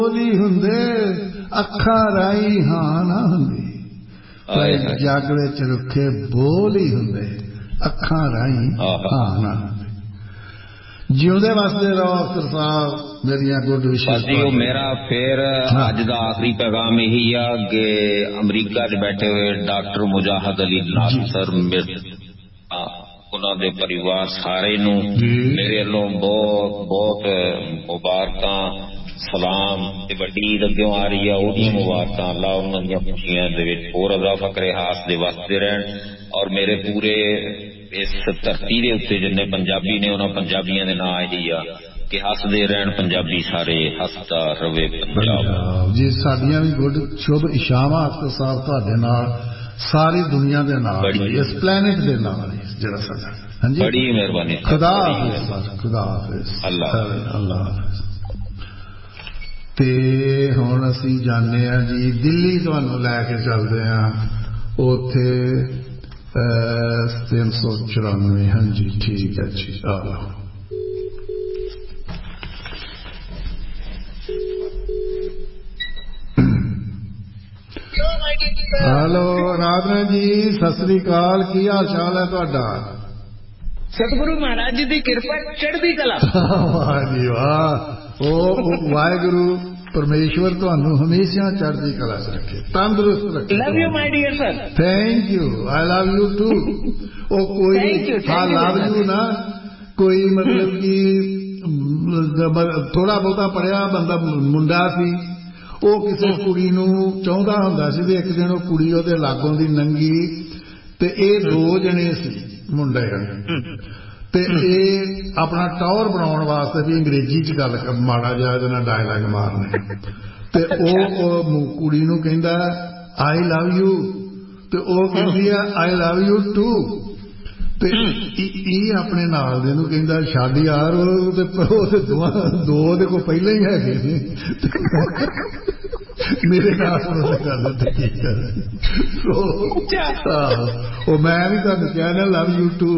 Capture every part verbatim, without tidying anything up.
ਬੋਲੀ ਹੁੰਦੇ ਅੱਖਾਂ ਰਾਈ ਹਾਂ ਨਾ ਹੁੰਦੀ ਜੱਗ ਵਿੱਚ ਰੁੱਖੇ ਬੋਲ ਹੀ ਹੁੰਦੇ ਅੱਖਾਂ ਰਾਈ ਹਾਂ ਨਾ ਹੁੰਦੀ। ਜਿਉਂਦੇ ਵਸਦੇ ਰਹੋ ਅਫਸਰ ਸਾਹਿਬ ਮੇਰੀਆਂ ਗੁੱਡ ਵਿਸ਼ੇਸ। ਉਹ ਮੇਰਾ ਫਿਰ ਅੱਜ ਦਾ ਆਖਰੀ ਪੈगाम यही आ कि अमरीका च बैठे हुए डॉक्टर मुजाहिद अली नासर उन्हों दे परिवार सारे नूं मेरे वालों बहुत बहुत मुबारक सलाम ते वड्डी ईद अग्गों आ रही है ओदियां मुबारक अल्लाह उन्हां दी खुशियां दे विच होर इजाफा करे हासदे वसदे रहन और मेरे पूरे इस धरती दे उत्ते जिन्ने पंजाबी ने उन्हां पंजाबियां दे नां यही आ कि हसदे रहन पंजाबी सारे हसदा रवे पंजाब जी। साडियां भी गुड शुभ इशामा अफसर साहब तुहाडे नाल सारी दुनिया दे नाल इस प्लैनेट दे नाल जेड़ा साडा हां जी बड़ी मेहरबानी खुदा हाफिज़ खुदा हाफिज़ अल्लाह अल्लाह हाफिज़। ते हुण असीं जाने आ जी दिल्ली तुहानूं लैके चलदे आ उत्थे तीन सौ चौरानवे हाँ जी ठीक है जी आ लो। हेलो राधना जी सत श्री अकाल की हाल चाल है तुहाडा? सतगुरु महाराज जी की कृपा चढ़दी कला। वाह जी वाह ओ वाहेगुरु परमेश्वर तुहानू हमेशा चढ़दी कला च रखे तंदुरुस्त रखे। Love you my dear sir. Thank you I love you to. ओ कोई हाँ लव यू ना कोई मतलब कि थोड़ा बहुता पढ़िया बंदा मुंडा सी ਉਹ ਕਿਸੇ ਕੁੜੀ ਨੂੰ ਚਾਹੁੰਦਾ ਹੁੰਦਾ ਸੀ ਵੀ ਇੱਕ ਦਿਨ ਉਹ ਕੁੜੀ ਉਹਦੇ ਲਾਗੋਂ ਦੀ ਲੰਘੀ ਤੇ ਇਹ ਦੋ ਜਣੇ ਸੀ ਮੁੰਡੇ ਤੇ ਇਹ ਆਪਣਾ ਟੌਰ ਬਣਾਉਣ ਵਾਸਤੇ ਵੀ ਅੰਗਰੇਜ਼ੀ ਚ ਗੱਲ ਮਾੜਾ ਜਿਹਾ ਇਹਦੇ ਨਾਲ ਡਾਇਲਾਗ ਮਾਰਨੇ ਤੇ ਉਹ ਕੁੜੀ ਨੂੰ ਕਹਿੰਦਾ ਆਈ ਲਵ ਯੂ ਤੇ ਉਹ ਕਹਿੰਦੀ ਆ ਆਈ ਲਵ ਯੂ ਟੂ ਤੇ ਇਹ ਆਪਣੇ ਨਾਲ ਦੇ ਨੂੰ ਕਹਿੰਦਾ ਛੱਡ ਯਾਰ ਉਹਦੇ ਦੋ ਉਹਦੇ ਕੋਲ ਪਹਿਲਾਂ ਹੀ ਹੈਗੇ ਨੇ मेरे नाल कर दिते की कर ओ मैं भी तुहानू कहना लव यू टू।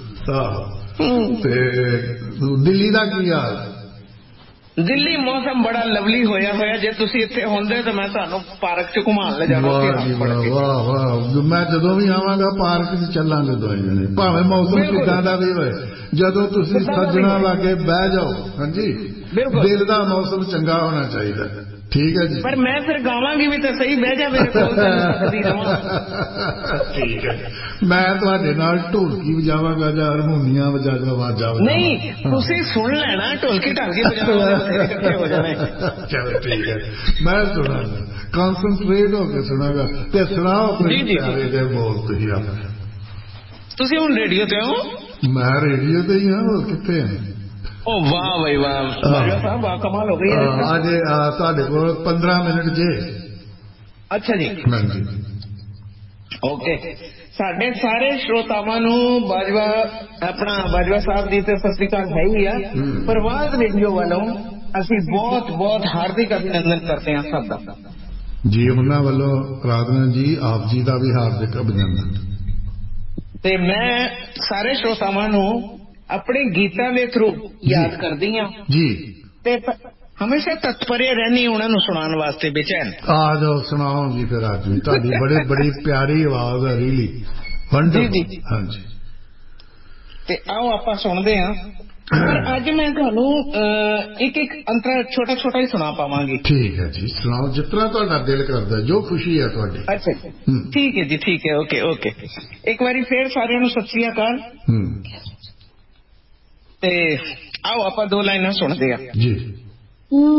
दिल्ली का की हाल? दिल्ली मौसम बड़ा लवली होया होया जे तुसी इत्थे होंदे तो मैं तुहानू पार्क च घुमाण ले जाना। वाह वाह मैं जदों भी आवांगा पार्क च चलांगे दोए जने भावें मौसम किदां दा भी होए जदों तुसी सज्जणा लागे बह जाओ। हाँ जी दिल दा मौसम चंगा होना चाहिए ठीक है जी। पर मैं फिर गावांगी भी तो सही बह जा मेरे कोल सकदी रहां। ठीक है मैं तुहाडे नाल ढोलकी बजावांगा जां हारमोनीआ बजागा आवाज़ां नहीं तुसी सुन लेना ढोलकी ढालकी बजावांगे इकट्ठे हो जाने। चलो ठीक है मैं सुनांगा कॉन्सनट्रेट होकर सुनांगा ते सुनाओ अपने प्यारे दे बोल तुसीं अपने। तुसीं हुण रेडियो ते हो? मैं रेडियो ते ही हां होर कित्थे हां। ओ वाह भाई वाह बाजवा साहब वाह कमाल हो गई है आज तुहाडे कोल पंद्रह मिनट जे। अच्छा जी हाँ जी ओके साडे सारे श्रोतावां नूं बाजवा अपना बाजवा साहब दी ते सत श्री अकाल है ही आ प्रवाद रेडियो वालों असीं बहुत बहुत हार्दिक अभिनंदन करते हैं सब दा जी। उन्हां वालों राधना जी आप जी दा भी हार्दिक अभिनंदन ते मैं सारे श्रोतावां नूं अपने गीतां दे थ्रू याद करदी हां जी ते हमेशा तत्परे रहनी उन्होंने सुनाने वास्ते बेचैन। आ जाओ सुनाओ जी फिर आज भी तुहाडी बड़ी बड़ी प्यारी आवाज है रियली वंडरफुल। हाँ जी ते आओ आपां सुनदे हां पर अज मैं तुहानू एक एक अंतरा छोटा छोटा ही सुना पावांगी। ठीक है जी सुनाओ जितना तुहाडा दिल करदा जो खुशी है तुहाडी। अच्छा ठीक है जी ठीक है ओके ओके एक बारी फिर सारिआं नूं सत श्री अकाल। आओ आप दो लाइना सुनते हैं जी।